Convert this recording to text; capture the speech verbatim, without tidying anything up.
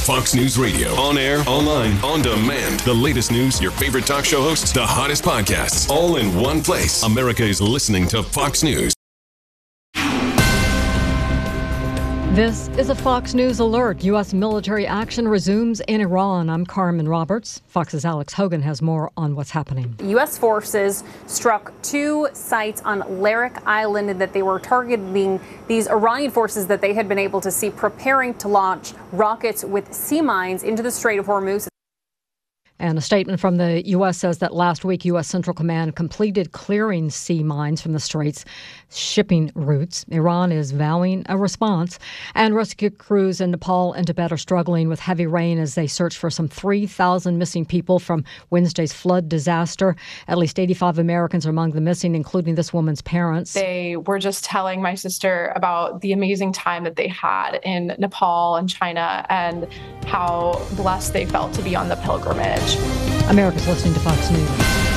Fox News Radio. On air, online, on demand. The latest news, your favorite talk show hosts, the hottest podcasts, all in one place. America is listening to Fox News. This is a Fox News alert. U S military action resumes in Iran. I'm Carmen Roberts. Fox's Alex Hogan has more on what's happening. U S forces struck two sites on Larak Island that they were targeting these Iranian forces that they had been able to see preparing to launch rockets with sea mines into the Strait of Hormuz. And a statement from the U S says that last week, U S Central Command completed clearing sea mines from the Strait's shipping routes. Iran is vowing a response. And rescue crews in Nepal and Tibet are struggling with heavy rain as they search for some three thousand missing people from Wednesday's flood disaster. At least eighty-five Americans are among the missing, including this woman's parents. They were just telling my sister about the amazing time that they had in Nepal and China and how blessed they felt to be on the pilgrimage. America's listening to Fox News.